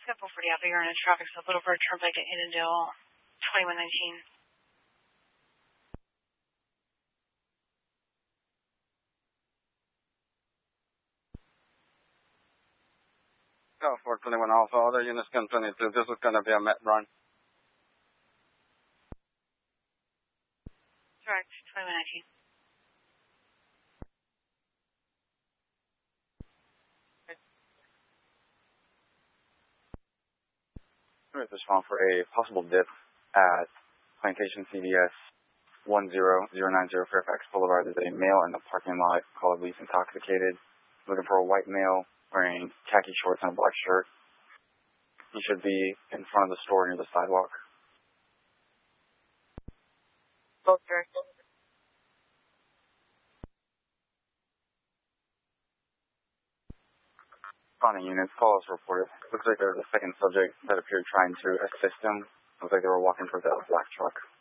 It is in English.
Scuffle for the Alpha, you're in a traffic stop, Little Bird Turnpike to Annandale, 2119. Go for 21 Alpha, other units continue to, this is going to be a met run. Correct, 2119. Respond for a possible dip at Plantation CVS 10090 Fairfax Boulevard. There's a male in the parking lot called Least Intoxicated. Looking for a white male wearing khaki shorts and a black shirt. He should be in front of the store near the sidewalk. Okay. Responding units, call us reported. Looks like there's a second subject that appeared trying to assist him. Looks like they were walking towards that black truck.